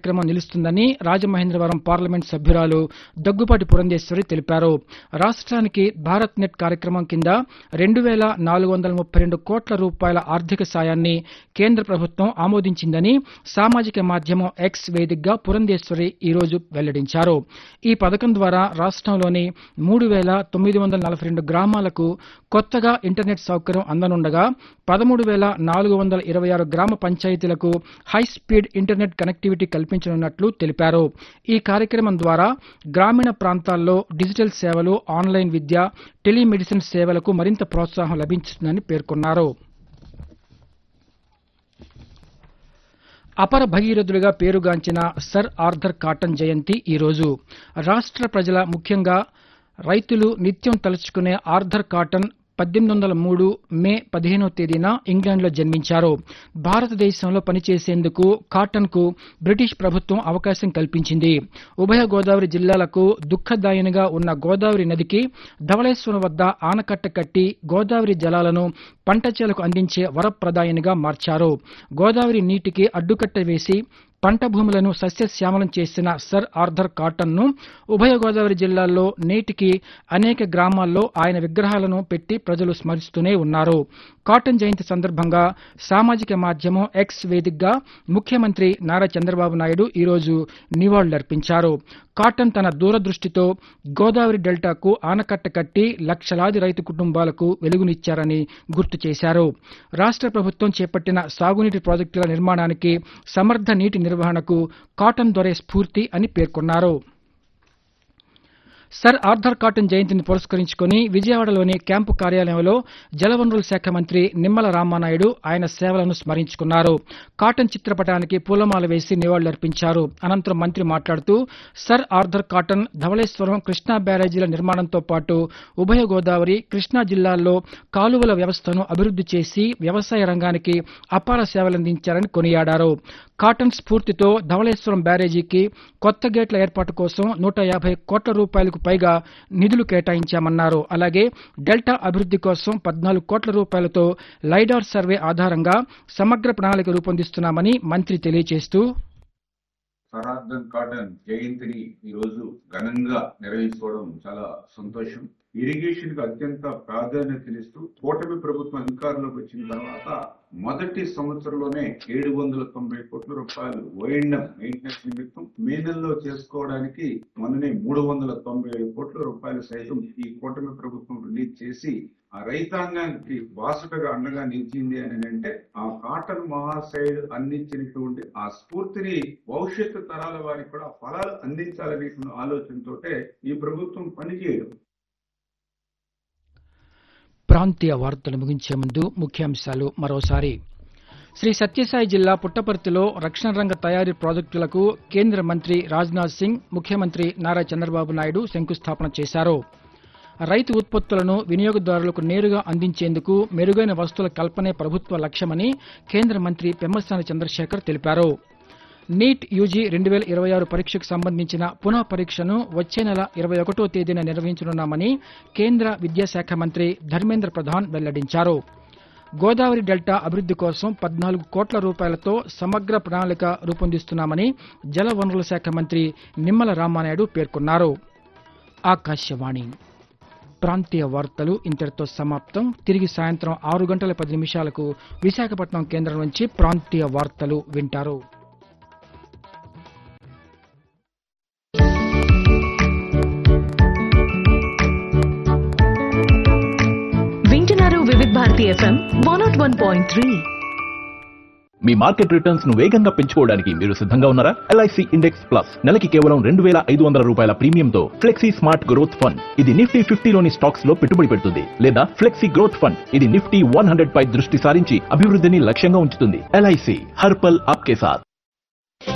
కార్యక్రమం నిలుస్తుందని రాజమహేంద్రవరం పార్లమెంట్ సభ్యురాలు దగ్గుపాటి పురంధేశ్వరి తెలిపారు. రాష్ట్రానికి భారత్ నెట్ కార్యక్రమం కింద 2,432 కోట్ల రూపాయల ఆర్థిక సాయాన్ని కేంద్ర ప్రభుత్వం ఆమోదించిందని సామాజిక మాధ్యమం ఎక్స్ వేదికగా పురంధేశ్వరి ఈరోజు వెల్లడించారు. ఈ పథకం ద్వారా రాష్ట్రంలోని 3,942 గ్రామాలకు కొత్తగా ఇంటర్నెట్ సౌకర్యం అందనుండగా 13,426 గ్రామ పంచాయతీలకు హైస్పీడ్ ఇంటర్నెట్ కనెక్టివిటీ కల్పించనున్నట్లు తెలిపారు. ఈ కార్యక్రమం ద్వారా గ్రామీణ ప్రాంతాల్లో డిజిటల్ సేవలు, ఆన్లైన్ విద్య, టెలిమెడిసిన్ సేవలకు మరింత ప్రోత్సాహం లభించుతుందని పేర్కొన్నారు. అపర భగీరథుడిగా పేరుగాంచిన సర్ ఆర్థర్ కాటన్ జయంతి ఈరోజు. రాష్ట్ర ప్రజల, ముఖ్యంగా రైతులు నిత్యం తలుచుకునే ఆర్థర్ కాటన్ 1803 మే 15వ తేదీన ఇంగ్లాండ్లో జన్మించారు. భారతదేశంలో పనిచేసేందుకు కాటన్కు బ్రిటిష్ ప్రభుత్వం అవకాశం కల్పించింది. ఉభయ గోదావరి జిల్లాలకు దుఃఖదాయినిగా ఉన్న గోదావరి నదికి ధవళేశ్వరం వద్ద ఆనకట్ట కట్టి గోదావరి జలాలను పంట చేలకు అందించే వరప్రదాయినిగా మార్చారు. గోదావరి నీటికి అడ్డుకట్ట వేసి పంట భూములను సస్యశ్యామలం చేసిన సర్ ఆర్థర్ కాటన్ను ఉభయ గోదావరి జిల్లాల్లో నేటికి అనేక గ్రామాల్లో ఆయన విగ్రహాలను పెట్టి ప్రజలు స్మరిస్తూనే ఉన్నారు. కాటన్ జయంతి సందర్భంగా సామాజిక మాధ్యమం ఎక్స్ వేదికగా ముఖ్యమంత్రి నారా చంద్రబాబు నాయుడు ఈరోజు నివాళులర్పించారు. కాటన్ తన దూరదృష్టితో గోదావరి డెల్టాకు ఆనకట్ట కట్టి లక్షలాది రైతు కుటుంబాలకు వెలుగునిచ్చారని గుర్తు చేశారు. రాష్ట్ర ప్రభుత్వం చేపట్టిన సాగునీటి ప్రాజెక్టుల నిర్మాణానికి, సమర్థ నీటి నిర్వహణకు కాటన్ దొరే స్ఫూర్తి అని పేర్కొన్నారు. సర్ ఆర్థర్ కాటన్ జయంతిని పురస్కరించుకుని విజయవాడలోని క్యాంపు కార్యాలయంలో జలవనరుల శాఖ మంత్రి నిమ్మల రామానాయుడు ఆయన సేవలను స్మరించుకున్నారు. కాటన్ చిత్రపటానికి పూలమాల వేసి నివాళులర్పించారు. అనంతరం మంత్రి మాట్లాడుతూ sir Arthur cotton Dhavaleswaram, Krishna బ్యారేజీల నిర్మాణంతో పాటు ఉభయ గోదావరి, కృష్ణా జిల్లాల్లో కాలువల వ్యవస్థను అభివృద్ది చేసి వ్యవసాయ రంగానికి అపార సేవలందించారని కొనియాడారు. కాటన్ స్ఫూర్తితో ధవళేశ్వరం బ్యారేజీకి కొత్త గేట్ల ఏర్పాటు కోసం 150 కోట్ల రూపాయలకు పైగా నిధులు కేటాయించామన్నారు. అలాగే డెల్టా అభివృద్ది కోసం 14 కోట్ల రూపాయలతో లైడార్ సర్వే ఆధారంగా సమగ్ర ప్రణాళిక రూపొందిస్తున్నామని మంత్రి తెలియజేస్తూ సర్ ఆర్థర్ కాటన్ జయంతిని ఈరోజు ఘనంగా నిర్వహించుకోవడం చాలా సంతోషం. ఇరిగేషన్ కు అత్యంత ప్రాధాన్యతనిస్తూ కూటమి ప్రభుత్వం అధికారంలోకి వచ్చిన తర్వాత మొదటి సంవత్సరంలోనే 790 కోట్ల రూపాయలు ఓఎండ్ఎం మెయింటెనెన్స్ నిమిత్తం మే నెలలో చేసుకోవడానికి మొన్ననే 397 కోట్ల రూపాయలు సైతం ఈ కూటమి ప్రభుత్వం రిలీజ్ చేసి ఆ రైతాంగానికి బాసటగా అండగా నిలిచింది అని అంటే ఆ కాటన్ మహాశయుడు అందించినటువంటి ఆ స్ఫూర్తిని భవిష్యత్తు తరాల వారికి కూడా ఫలాలు అందించాలనే ఆలోచనతోటే ఈ ప్రభుత్వం పనిచేయడం. ప్రాంతీయ వార్తలు ముగించే ముందు ముఖ్యాంశాలు మరోసారి. శ్రీ సత్యసాయి జిల్లా పుట్టపర్తిలో రక్షణ రంగ తయారీ ప్రాజెక్టులకు కేంద్ర మంత్రి రాజ్నాథ్ సింగ్, ముఖ్యమంత్రి నారా చంద్రబాబు నాయుడు శంకుస్థాపన చేశారు. రైతు ఉత్పత్తులను వినియోగదారులకు నేరుగా అందించేందుకు మెరుగైన వస్తువుల కల్పనే ప్రభుత్వ లక్ష్యమని కేంద్ర మంత్రి పెమ్మసాని చంద్రశేఖర్ తెలిపారు. నీట్ యూజీ 2026 పరీక్షకు సంబంధించిన పునః పరీక్షను వచ్చే నెల 21వ తేదీన నిర్వహించనున్నామని కేంద్ర విద్యాశాఖ మంత్రి ధర్మేంద్ర ప్రధాన్ వెల్లడించారు. గోదావరి డెల్టా అభివృద్ది కోసం 14 కోట్ల రూపాయలతో సమగ్ర ప్రణాళిక రూపొందిస్తున్నామని జలవనరుల శాఖ మంత్రి నిమ్మల రామానాయుడు పేర్కొన్నారు. ఆకాశవాణి ప్రాంతీయ వార్తలు ఇంతటితో సమాప్తం. తిరిగి సాయంత్రం 6:10 విశాఖపట్నం కేంద్రం నుంచి ప్రాంతీయ వార్తలు వింటారు. వివిధ భారతి FM 101.3. మీ మార్కెట్ రిటర్న్స్ ను వేగంగా పెంచుకోవడానికి మీరు సిద్ధంగా ఉన్నారా? LIC ఇండెక్స్ ప్లస్ నెలకి కేవలం 2,500 రూపాయల ప్రీమియంతో ఫ్లెక్సీ స్మార్ట్ గ్రోత్ ఫండ్. ఇది నిఫ్టీ 50లోని స్టాక్స్ లో పెట్టుబడి పెడుతుంది. లేదా ఫ్లెక్సీ గ్రోత్ ఫండ్, ఇది నిఫ్టీ 100 పై దృష్టి సారించి అభివృద్ధిని లక్ష్యంగా ఉంచుతుంది. LIC హర్ పల్ ఆప్కే సాథ్.